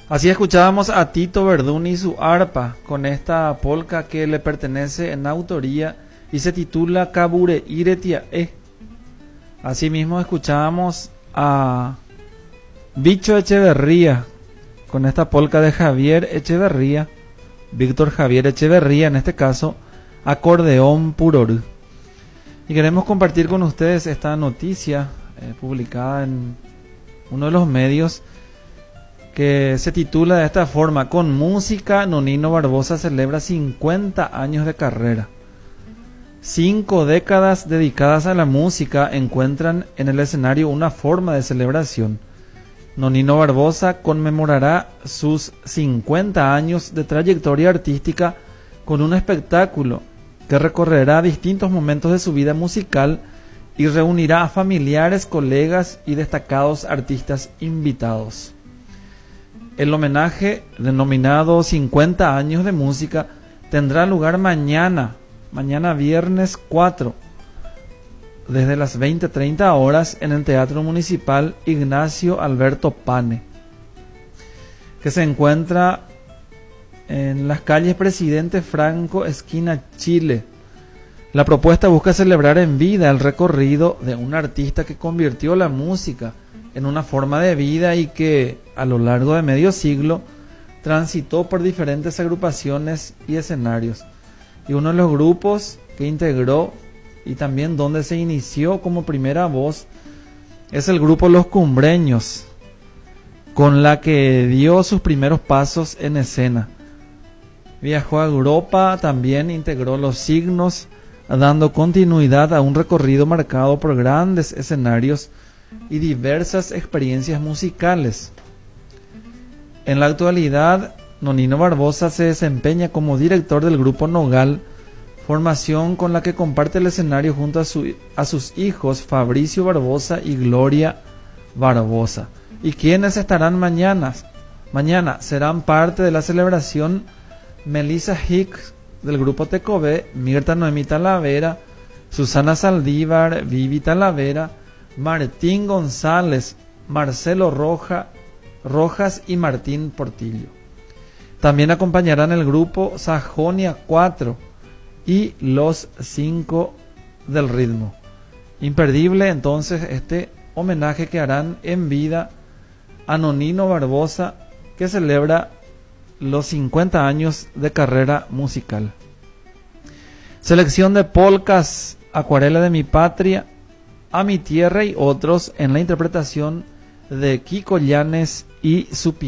Así escuchábamos a Tito Verdún y su arpa con esta polca que le pertenece en autoría y se titula Kabure Iretia E. Asimismo escuchábamos a Bicho Echeverría con esta polca de Javier Echeverría, Víctor Javier Echeverría en este caso, Acordeón Purorú. Y queremos compartir con ustedes esta noticia publicada en uno de los medios que se titula de esta forma: con música, Nonino Barbosa celebra 50 años de carrera. 5 décadas dedicadas a la música encuentran en el escenario una forma de celebración. Nonino Barbosa conmemorará sus 50 años de trayectoria artística con un espectáculo que recorrerá distintos momentos de su vida musical y reunirá a familiares, colegas y destacados artistas invitados. El homenaje, denominado 50 años de música, tendrá lugar mañana viernes 4, desde las 20:30 horas en el Teatro Municipal Ignacio Alberto Pane, que se encuentra en las calles Presidente Franco, esquina Chile. La propuesta busca celebrar en vida el recorrido de un artista que convirtió la música en una forma de vida y que a lo largo de medio siglo transitó por diferentes agrupaciones y escenarios. Y uno de los grupos que integró y también donde se inició como primera voz es el grupo Los Cumbreños, con la que dio sus primeros pasos en escena. Viajó a Europa, también integró Los Signos, dando continuidad a un recorrido marcado por grandes escenarios y diversas experiencias musicales. En la actualidad, Nonino Barbosa se desempeña como director del grupo Nogal, formación con la que comparte el escenario junto a sus hijos Fabricio Barbosa y Gloria Barbosa. ¿Y quienes estarán mañana? Mañana serán parte de la celebración Melissa Hicks del grupo Tecobé, Mirta Noemí Talavera, Susana Saldívar, Vivi Talavera, Martín González, Marcelo Rojas y Martín Portillo. También acompañarán el grupo Sajonia 4 y Los 5 del Ritmo. Imperdible entonces este homenaje que harán en vida a Nonino Barbosa, que celebra los 50 años de carrera musical. Selección de polcas, Acuarela de mi patria, A mi tierra y otros en la interpretación de Kiko Llanes y su